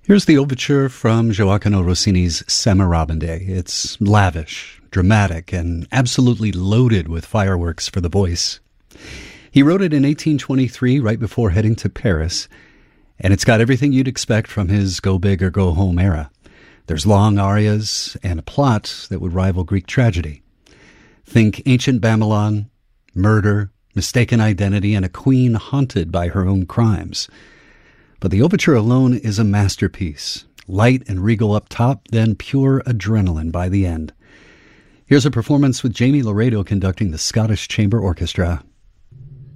Here's the overture from Gioacchino Rossini's Semiramide. It's lavish, dramatic, and absolutely loaded with fireworks for the voice. He wrote it in 1823, right before heading to Paris, and it's got everything you'd expect from his go big or go home era. There's long arias and a plot that would rival Greek tragedy. Think ancient Babylon, murder, mistaken identity, and a queen haunted by her own crimes. But the overture alone is a masterpiece. Light and regal up top, then pure adrenaline by the end. Here's a performance with Jamie Laredo conducting the Scottish Chamber Orchestra.